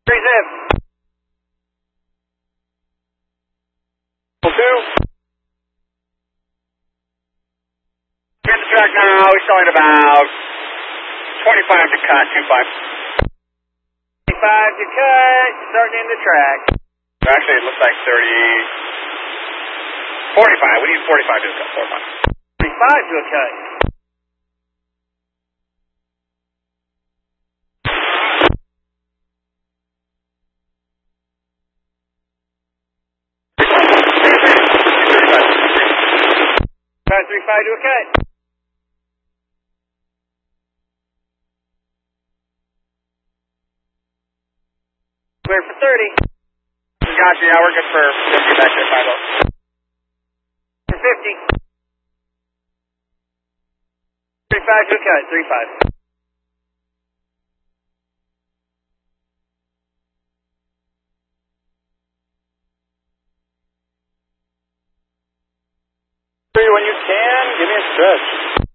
Three zip. Two. Get the track now. We're showing about 25 to cut. 25. 25 to cut. Starting in the track. Actually, it looks like 30. 45. We need 45 to cut. 45. 45 to a cut. Cut 35 to a cut. Clear for 30. Gotcha, yeah, we're good for 50 back there, 50. For 50. 35 to a cut, 35. When you can, give me a stretch.